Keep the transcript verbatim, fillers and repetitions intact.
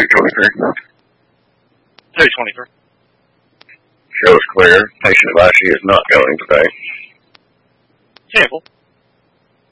two twenty-three. two twenty-three. Show is clear. Patient advice she is not going today.